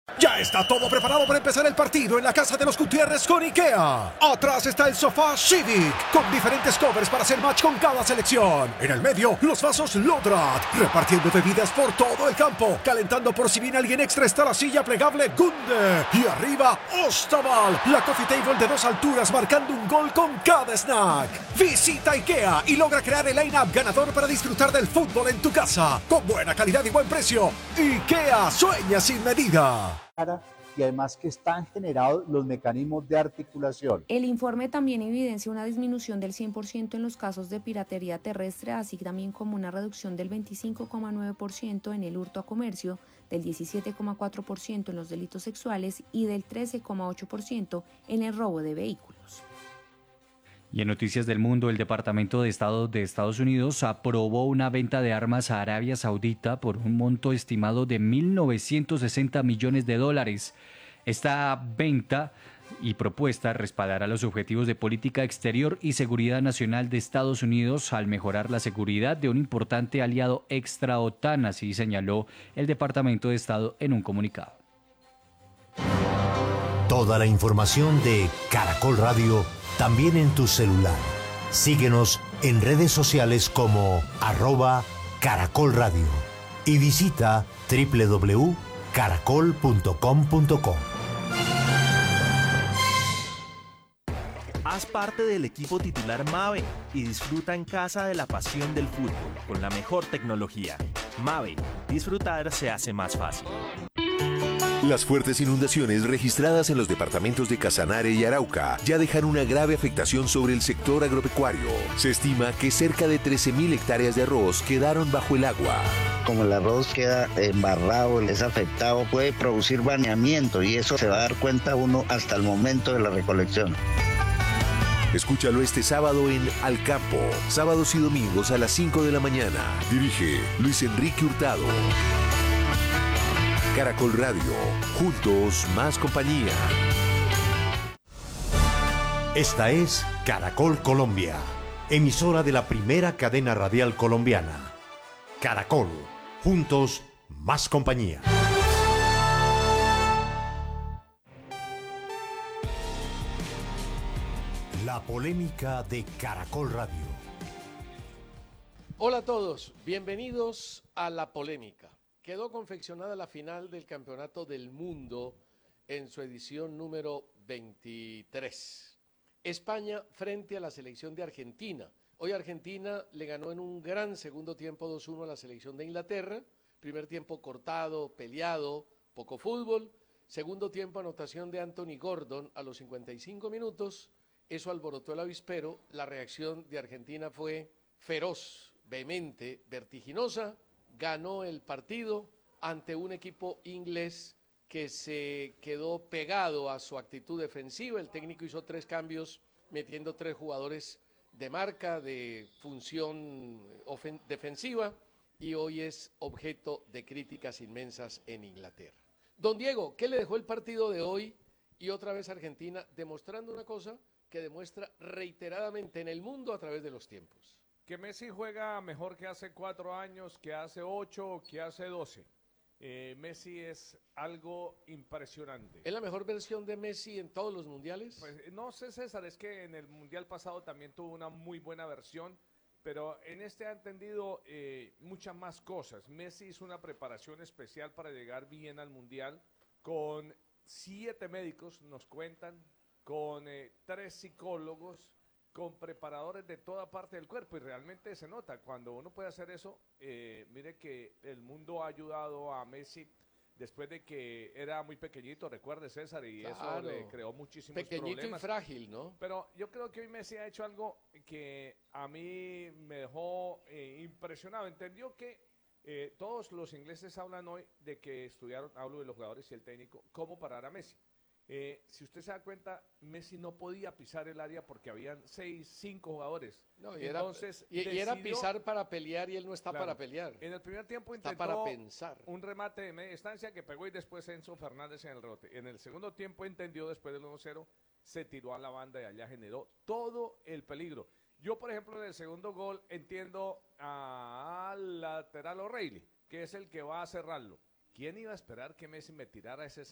Ya está todo preparado para empezar el partido en la casa de los Gutiérrez con IKEA. Atrás está el sofá Civic, con diferentes covers para hacer match con cada selección. En el medio, los vasos Lodrat, repartiendo bebidas por todo el campo. Calentando por si viene alguien extra está la silla plegable Gunde. Y arriba, Ostaval, la coffee table de 2 alturas marcando un gol con cada snack. Visita IKEA y logra crear el line-up ganador para disfrutar del fútbol en tu casa. Con buena calidad y buen precio. IKEA sueña sin medida. Y además que están generados los mecanismos de articulación. El informe también evidencia una disminución del 100% en los casos de piratería terrestre, así también como una reducción del 25,9% en el hurto a comercio, del 17,4% en los delitos sexuales y del 13,8% en el robo de vehículos. Y en Noticias del Mundo, el Departamento de Estado de Estados Unidos aprobó una venta de armas a Arabia Saudita por un monto estimado de $1.960 millones. Esta venta y propuesta respaldará los objetivos de política exterior y seguridad nacional de Estados Unidos al mejorar la seguridad de un importante aliado extra OTAN, así señaló el Departamento de Estado en un comunicado. Toda la información de Caracol Radio también en tu celular. Síguenos en redes sociales como @Caracol Radio y visita www.caracol.com.co. Haz parte del equipo titular Mave y disfruta en casa de la pasión del fútbol con la mejor tecnología. Mave, disfrutar se hace más fácil. Las fuertes inundaciones registradas en los departamentos de Casanare y Arauca ya dejan una grave afectación sobre el sector agropecuario. Se estima que cerca de 13.000 hectáreas de arroz quedaron bajo el agua. Como el arroz queda embarrado, es afectado, puede producir baneamiento y eso se va a dar cuenta uno hasta el momento de la recolección. Escúchalo este sábado en Al Campo, sábados y domingos a las 5 de la mañana. Dirige Luis Enrique Hurtado. Caracol Radio, juntos más compañía. Esta es Caracol Colombia, emisora de la primera cadena radial colombiana. Caracol, juntos más compañía. La polémica de Caracol Radio. Hola a todos, bienvenidos a La Polémica. Quedó confeccionada la final del Campeonato del Mundo en su edición número 23. España frente a la selección de Argentina. Hoy Argentina le ganó en un gran segundo tiempo 2-1 a la selección de Inglaterra. Primer tiempo cortado, peleado, poco fútbol. Segundo tiempo anotación de Anthony Gordon a los 55 minutos. Eso alborotó el avispero. La reacción de Argentina fue feroz, vehemente, vertiginosa. Ganó el partido ante un equipo inglés que se quedó pegado a su actitud defensiva. El técnico hizo 3 cambios, metiendo 3 jugadores de marca, de función defensiva, y hoy es objeto de críticas inmensas en Inglaterra. Don Diego, ¿qué le dejó el partido de hoy? Y otra vez Argentina demostrando una cosa que demuestra reiteradamente en el mundo a través de los tiempos. Que Messi juega mejor que hace 4 años, que hace 8 o que hace 12. Messi es algo impresionante. ¿Es la mejor versión de Messi en todos los mundiales? Pues no sé, César, es que en el mundial pasado también tuvo una muy buena versión, pero en este ha entendido muchas más cosas. Messi hizo una preparación especial para llegar bien al mundial, con 7 médicos, nos cuentan, con 3 psicólogos, con preparadores de toda parte del cuerpo, y realmente se nota cuando uno puede hacer eso. Mire que el mundo ha ayudado a Messi después de que era muy pequeñito, recuerde, César, y claro, eso le creó muchísimos pequeñito problemas. Y frágil, ¿no? Pero yo creo que hoy Messi ha hecho algo que a mí me dejó impresionado. Entendió que todos los ingleses hablan hoy de que estudiaron, hablo de los jugadores y el técnico, cómo parar a Messi. Si usted se da cuenta, Messi no podía pisar el área porque habían 5 jugadores. No, entonces, era pisar para pelear, y él no está para pelear. En el primer tiempo está intentó para pensar. Un remate de media distancia que pegó, y después Enzo Fernández en el rebote. En el segundo tiempo entendió, después del 1-0, se tiró a la banda y allá generó todo el peligro. Yo, por ejemplo, en el segundo gol entiendo al lateral O'Reilly, que es el que va a cerrarlo. ¿Quién iba a esperar que Messi me tirara ese